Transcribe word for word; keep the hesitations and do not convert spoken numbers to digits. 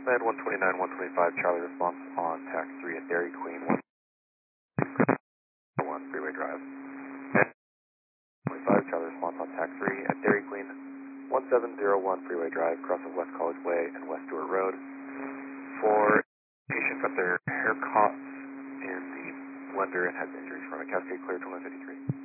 Med one twenty-nine, one twenty-five, Charlie response on tax three at Dairy Queen, one Freeway Drive. Med one twenty-five, Charlie response on tax three at Dairy Queen, one seven zero one Freeway Drive, crossing West College Way and West Stewart Road. For patients got their hair caught in the blender and has injuries from it. Cascade clear to one fifty-three.